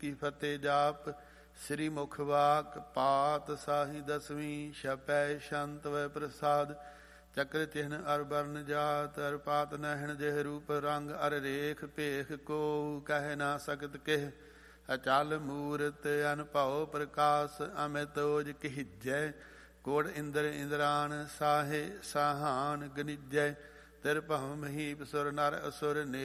ਕੀ ਫਤਿਹ ਜਾਪ। ਸ੍ਰੀ ਮੁਖ ਵਾਕ ਪਾਤ ਸਾਹੀ ਦਸਵੀਂ। ਛਪੈ ਸ਼ੰਤ ਵੈ ਪ੍ਰਸਾਦ। ਚੱਕਰ ਚਿਹਨ ਅਰ ਬਰਨ ਜਾਤ। ਅਰ ਪਾਤ ਨਹਿਣ ਜਿਹ ਰੂਪ ਰੰਗ। ਅਰ ਰੇਖ ਭੇਖ ਕੋ ਕਹਿ ਨਾ ਸਕਤ ਕਿਹ। ਅਚਲ ਮੂਰਤ ਅਨਭਉ ਪ੍ਰਕਾਸ਼। ਅਮਿਤ ਓਜ ਕਹਿਜੈ ਕੋੜ ਇੰਦਰ ਇੰਦਰਾਨ। ਸਾਹੇ ਸਾਹਾਨ ਗਨਿਜੈ। ਤਿਰ ਭਉ ਮਹੀਪ ਸੁਰ ਨਰ ਅਸੁਰ ਨੇ